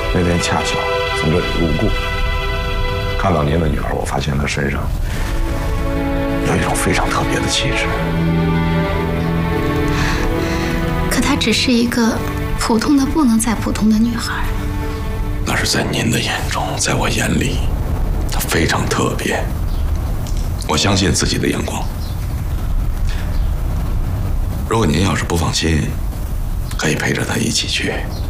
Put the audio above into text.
那天恰巧从这里路过，看到您的女儿，我发现她身上有一种非常特别的气质。 可她只是一个普通的不能再普通的女孩。 那是在您的眼中，在我眼里，她非常特别。我相信自己的眼光。如果您要是不放心，可以陪着她一起去。